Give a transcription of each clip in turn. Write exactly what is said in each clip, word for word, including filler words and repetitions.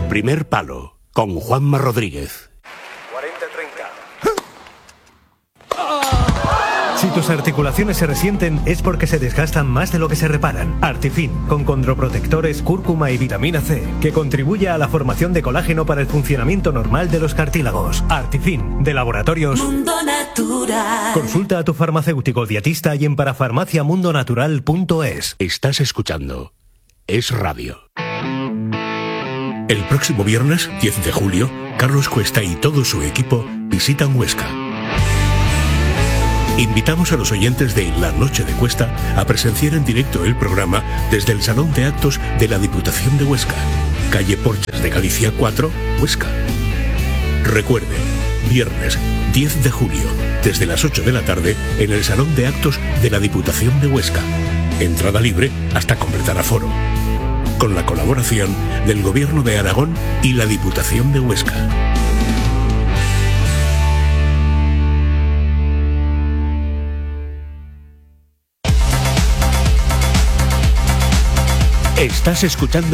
Primer Palo, con Juanma Rodríguez. cuarenta treinta. Si tus articulaciones se resienten es porque se desgastan más de lo que se reparan. Artifin, con condroprotectores, cúrcuma y vitamina C, que contribuye a la formación de colágeno para el funcionamiento normal de los cartílagos. Artifin, de Laboratorios Mundo Natural. Consulta a tu farmacéutico dietista y en parafarmaciamundonatural punto es. Estás escuchando Es Radio. El próximo viernes, diez de julio, Carlos Cuesta y todo su equipo visitan Huesca. Invitamos a los oyentes de La Noche de Cuesta a presenciar en directo el programa desde el Salón de Actos de la Diputación de Huesca, calle Porches de Galicia cuatro, Huesca. Recuerde, viernes diez de julio, desde las ocho de la tarde, en el Salón de Actos de la Diputación de Huesca. Entrada libre hasta completar aforo. Con la colaboración del Gobierno de Aragón y la Diputación de Huesca. Estás escuchando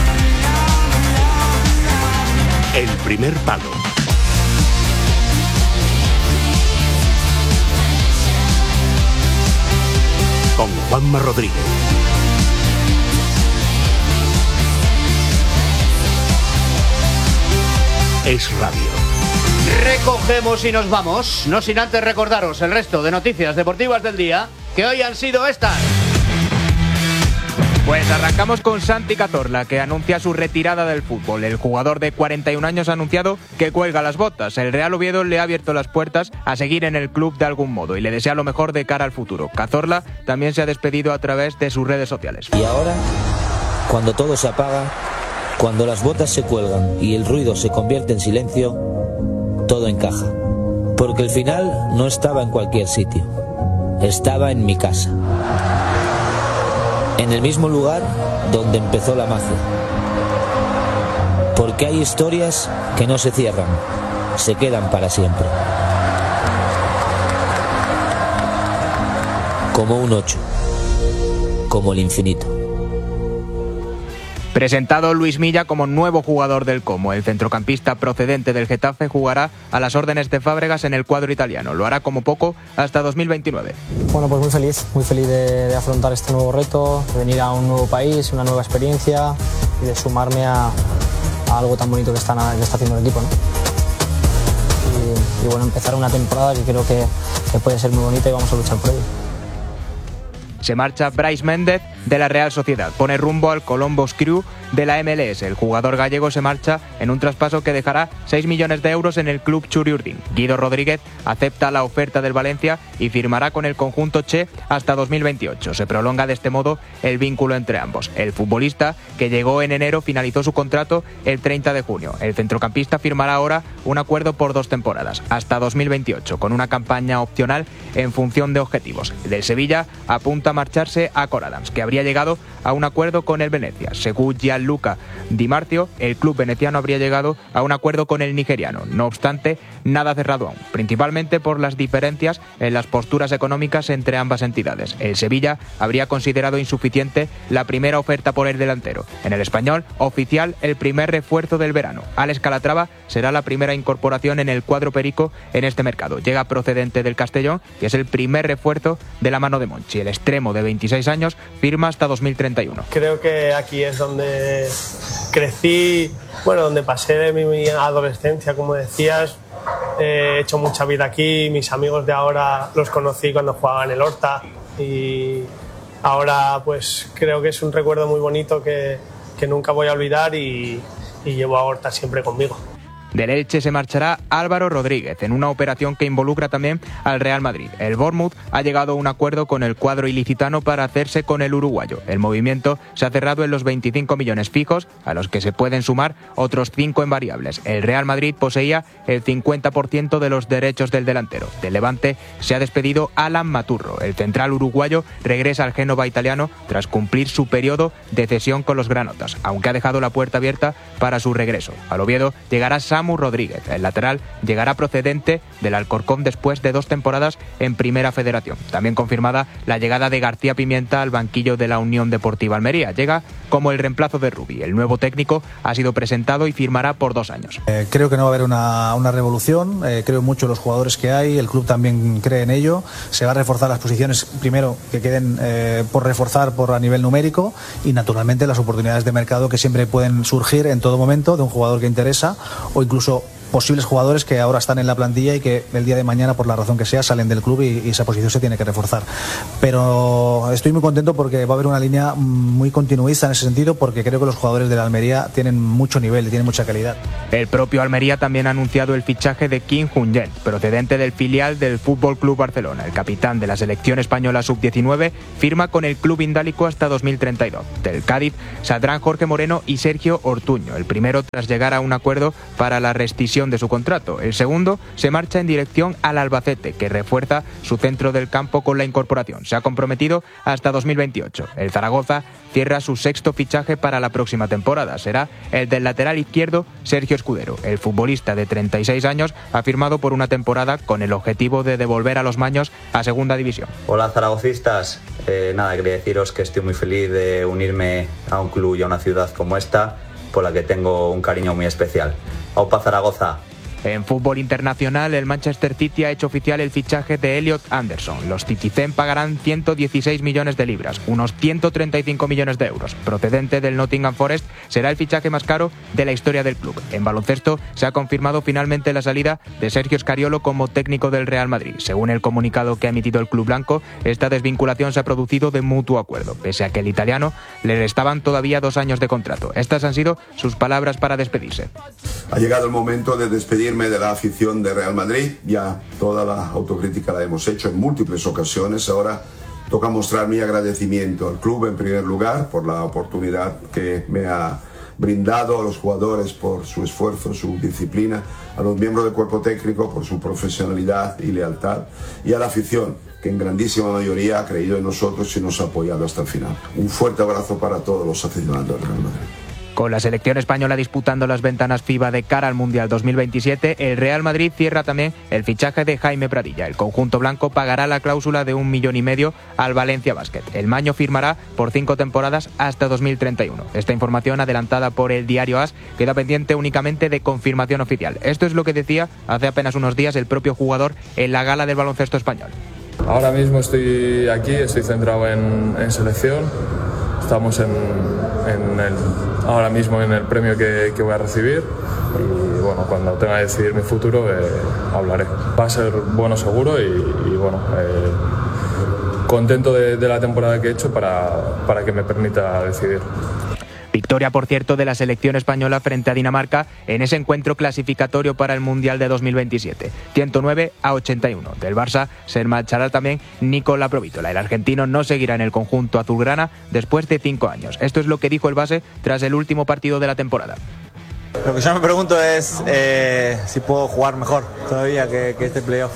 El Primer Palo. Con Juanma Rodríguez. Es Radio. Recogemos y nos vamos, no sin antes recordaros el resto de noticias deportivas del día, que hoy han sido estas. Pues arrancamos con Santi Cazorla, que anuncia su retirada del fútbol. El jugador de cuarenta y un años ha anunciado que cuelga las botas. El Real Oviedo le ha abierto las puertas a seguir en el club de algún modo y le desea lo mejor de cara al futuro. Cazorla también se ha despedido a través de sus redes sociales. Y ahora, cuando todo se apaga, cuando las botas se cuelgan y el ruido se convierte en silencio, todo encaja. Porque el final no estaba en cualquier sitio, estaba en mi casa. En el mismo lugar donde empezó la magia. Porque hay historias que no se cierran, se quedan para siempre. Como un ocho, como el infinito. Presentado Luis Milla como nuevo jugador del Como. El centrocampista procedente del Getafe jugará a las órdenes de Fábregas en el cuadro italiano. Lo hará como poco hasta dos mil veintinueve. Bueno, pues muy feliz, muy feliz de, de afrontar este nuevo reto, de venir a un nuevo país, una nueva experiencia y de sumarme a, a algo tan bonito que está, que está haciendo el equipo, ¿no? Y, y bueno, empezar una temporada que creo que, que puede ser muy bonita y vamos a luchar por ello. Se marcha Brais Méndez de la Real Sociedad. Pone rumbo al Columbus Crew de la M L S. El jugador gallego se marcha en un traspaso que dejará seis millones de euros en el club Txuri-Urdin. Guido Rodríguez acepta la oferta del Valencia y firmará con el conjunto Che hasta dos mil veintiocho. Se prolonga de este modo el vínculo entre ambos. El futbolista, que llegó en enero, finalizó su contrato el treinta de junio. El centrocampista firmará ahora un acuerdo por dos temporadas, hasta dos mil veintiocho, con una campaña opcional en función de objetivos. Del Sevilla apunta a marcharse a Coradams, que habría llegado a un acuerdo con el Venecia. Según Gianluca Di Marzio, el club veneciano habría llegado a un acuerdo con el nigeriano. No obstante, nada cerrado aún, principalmente por las diferencias en las posturas económicas entre ambas entidades. El Sevilla habría considerado insuficiente la primera oferta por el delantero. En el Español, oficial el primer refuerzo del verano. Alex Calatrava será la primera incorporación en el cuadro perico en este mercado. Llega procedente del Castellón y es el primer refuerzo de la mano de Monchi. El extremo de veintiséis años firma hasta dos mil treinta y uno. Creo que aquí es donde crecí, bueno, donde pasé mi, mi adolescencia, como decías. He hecho mucha vida aquí, mis amigos de ahora los conocí cuando jugaba en el Horta y ahora pues creo que es un recuerdo muy bonito que, que nunca voy a olvidar y, y llevo a Horta siempre conmigo. Del Elche se marchará Álvaro Rodríguez en una operación que involucra también al Real Madrid. El Bournemouth ha llegado a un acuerdo con el cuadro ilicitano para hacerse con el uruguayo. El movimiento se ha cerrado en los veinticinco millones fijos, a los que se pueden sumar otros cinco en variables. El Real Madrid poseía el cincuenta por ciento de los derechos del delantero. Del Levante se ha despedido Alan Maturro. El central uruguayo regresa al Génova italiano tras cumplir su periodo de cesión con los granotas, aunque ha dejado la puerta abierta para su regreso. Al Oviedo llegará Sam Samu Rodríguez. El lateral llegará procedente del Alcorcón después de dos temporadas en Primera Federación. También confirmada la llegada de García Pimienta al banquillo de la Unión Deportiva Almería. Llega como el reemplazo de Rubi. El nuevo técnico ha sido presentado y firmará por dos años. Eh, creo que no va a haber una, una revolución, eh, creo mucho en los jugadores que hay, el club también cree en ello, se va a reforzar las posiciones, primero que queden eh, por reforzar por a nivel numérico y naturalmente las oportunidades de mercado que siempre pueden surgir en todo momento de un jugador que interesa o incluso posibles jugadores que ahora están en la plantilla y que el día de mañana, por la razón que sea, salen del club y, y esa posición se tiene que reforzar. Pero estoy muy contento porque va a haber una línea muy continuista en ese sentido, porque creo que los jugadores de la Almería tienen mucho nivel y tienen mucha calidad. El propio Almería también ha anunciado el fichaje de Kim Jung-yen, procedente del filial del Fútbol Club Barcelona. El capitán de la selección española sub diecinueve firma con el club indálico hasta dos mil treinta y dos. Del Cádiz saldrán Jorge Moreno y Sergio Ortuño, el primero tras llegar a un acuerdo para la rescisión de su contrato. El segundo se marcha en dirección al Albacete, que refuerza su centro del campo con la incorporación. Se ha comprometido hasta dos mil veintiocho. El Zaragoza cierra su sexto fichaje para la próxima temporada. Será el del lateral izquierdo Sergio Escudero. El futbolista de treinta y seis años ha firmado por una temporada con el objetivo de devolver a los maños a segunda división. Hola zaragocistas, eh, nada, quería deciros que estoy muy feliz de unirme a un club y a una ciudad como esta, por la que tengo un cariño muy especial. ¡Aupa Zaragoza! En fútbol internacional, el Manchester City ha hecho oficial el fichaje de Elliot Anderson. Los Citizen pagarán ciento dieciséis millones de libras, unos ciento treinta y cinco millones de euros. Procedente del Nottingham Forest, será el fichaje más caro de la historia del club. En baloncesto, se ha confirmado finalmente la salida de Sergio Scariolo como técnico del Real Madrid. Según el comunicado que ha emitido el club blanco, esta desvinculación se ha producido de mutuo acuerdo, pese a que el italiano le restaban todavía dos años de contrato. Estas han sido sus palabras para despedirse. Ha llegado el momento de despedir de la afición de Real Madrid. Ya toda la autocrítica la hemos hecho en múltiples ocasiones. Ahora toca mostrar mi agradecimiento al club en primer lugar por la oportunidad que me ha brindado, a los jugadores por su esfuerzo, su disciplina, a los miembros del cuerpo técnico por su profesionalidad y lealtad, y a la afición que en grandísima mayoría ha creído en nosotros y nos ha apoyado hasta el final. Un fuerte abrazo para todos los aficionados del Real Madrid. Con la selección española disputando las ventanas FIBA de cara al Mundial dos mil veintisiete, el Real Madrid cierra también el fichaje de Jaime Pradilla. El conjunto blanco pagará la cláusula de un millón y medio al Valencia Basket. El maño firmará por cinco temporadas hasta dos mil treinta y uno. Esta información, adelantada por el diario AS, queda pendiente únicamente de confirmación oficial. Esto es lo que decía hace apenas unos días el propio jugador en la gala del baloncesto español. Ahora mismo estoy aquí, estoy centrado en, en selección. Estamos en, en el, ahora mismo en el premio que, que voy a recibir y bueno, cuando tenga que decidir mi futuro eh, hablaré. Va a ser bueno seguro y, y bueno, eh, contento de, de la temporada que he hecho para, para que me permita decidir. Victoria, por cierto, de la selección española frente a Dinamarca en ese encuentro clasificatorio para el Mundial de dos mil veintisiete. ciento nueve a ochenta y uno. Del Barça se marchará también Nicola Provítola. El argentino no seguirá en el conjunto azulgrana después de cinco años. Esto es lo que dijo el base tras el último partido de la temporada. Lo que yo me pregunto es eh, si puedo jugar mejor todavía que, que este playoff.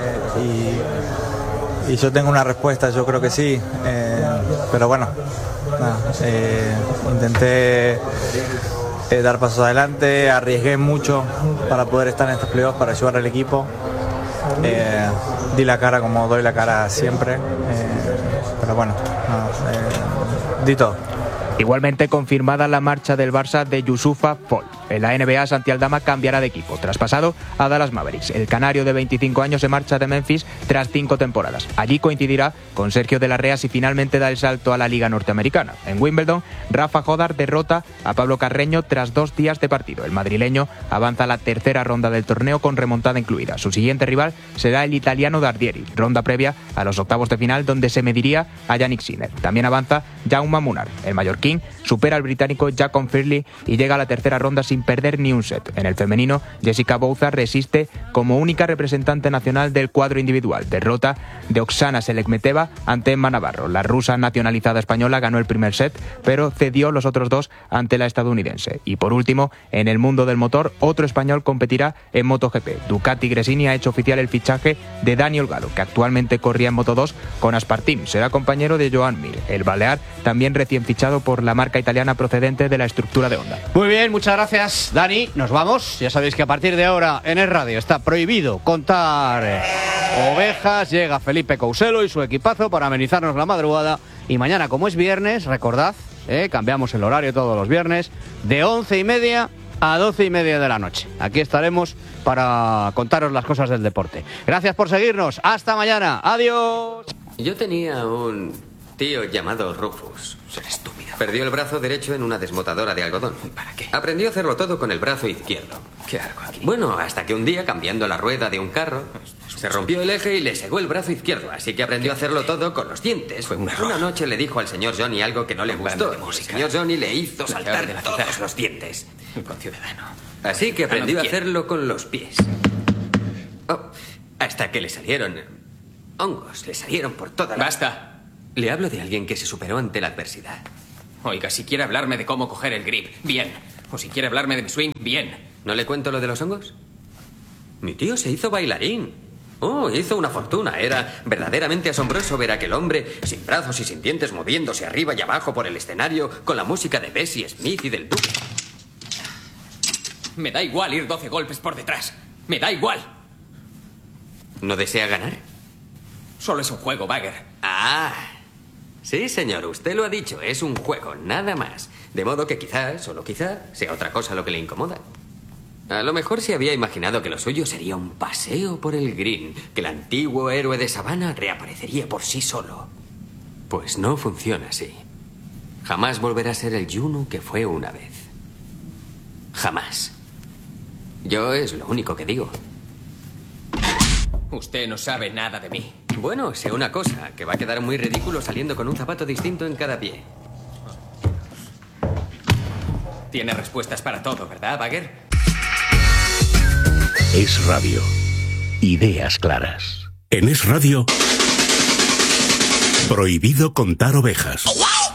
Eh, y, y yo tengo una respuesta, yo creo que sí. Eh, pero bueno, nada, eh, intenté eh, dar pasos adelante, arriesgué mucho para poder estar en estos playoffs, para ayudar al equipo. Eh, di la cara como doy la cara siempre. Eh, pero bueno, no, eh, di todo. Igualmente confirmada la marcha del Barça de Youssoufa Fall. En la N B A, Santi Aldama cambiará de equipo. Traspasado a Dallas Mavericks. El canario de veinticinco años se marcha de Memphis tras cinco temporadas. Allí coincidirá con Sergio de la Rea si finalmente da el salto a la Liga Norteamericana. En Wimbledon, Rafa Jodar derrota a Pablo Carreño tras dos días de partido. El madrileño avanza a la tercera ronda del torneo con remontada incluida. Su siguiente rival será el italiano Dardieri, ronda previa a los octavos de final donde se mediría a Yannick Sinner. También avanza Jaume Munar. El mallorquín supera al británico Jacob Firley y llega a la tercera ronda sin perder ni un set. En el femenino, Jessica Bouza resiste como única representante nacional del cuadro individual. Derrota de Oksana Selekmeteva ante Emma Navarro. La rusa nacionalizada española ganó el primer set, pero cedió los otros dos ante la estadounidense. Y por último, en el mundo del motor, otro español competirá en MotoGP. Ducati Gresini ha hecho oficial el fichaje de Daniel Galo, que actualmente corría en Moto dos con Aspartim. Será compañero de Joan Mir. El balear, también recién fichado por por la marca italiana procedente de la estructura de Honda. Muy bien, muchas gracias, Dani. Nos vamos. Ya sabéis que a partir de ahora en Es Radio está prohibido contar eh, ovejas. Llega Felipe Couselo y su equipazo para amenizarnos la madrugada. Y mañana, como es viernes, recordad, eh, cambiamos el horario todos los viernes, de once y media a doce y media de la noche. Aquí estaremos para contaros las cosas del deporte. Gracias por seguirnos. Hasta mañana. Adiós. Yo tenía un tío llamado Rufus. Será estúpido. Perdió el brazo derecho en una desmotadora de algodón. ¿Para qué? Aprendió a hacerlo todo con el brazo izquierdo. ¿Qué hago aquí? Bueno, hasta que un día, cambiando la rueda de un carro, se rompió el eje y le segó el brazo izquierdo. Así que aprendió a hacerlo todo con los dientes. Fue un error. Una noche le dijo al señor Johnny algo que no le gustó. El señor Johnny le hizo saltar de todos los dientes. Un conciudadano. Así que aprendió a hacerlo con los pies. Oh, hasta que le salieron hongos. Le salieron por toda la... ¡Basta! Le hablo de alguien que se superó ante la adversidad. Oiga, si quiere hablarme de cómo coger el grip, bien. O si quiere hablarme de mi swing, bien. ¿No le cuento lo de los hongos? Mi tío se hizo bailarín. Oh, hizo una fortuna. Era verdaderamente asombroso ver a aquel hombre sin brazos y sin dientes moviéndose arriba y abajo por el escenario con la música de Bessie Smith y del Duque. Me da igual ir doce golpes por detrás. Me da igual. ¿No desea ganar? Solo es un juego, Bagger. Ah... Sí, señor, usted lo ha dicho, es un juego, nada más. De modo que quizá, solo quizá, sea otra cosa lo que le incomoda. A lo mejor se había imaginado que lo suyo sería un paseo por el green, que el antiguo héroe de sabana reaparecería por sí solo. Pues no funciona así. Jamás volverá a ser el Junu que fue una vez. Jamás. Yo es lo único que digo. Usted no sabe nada de mí. Bueno, sé una cosa, que va a quedar muy ridículo saliendo con un zapato distinto en cada pie. Tiene respuestas para todo, ¿verdad, Bagger? Es Radio. Ideas claras. En Es Radio, prohibido contar ovejas.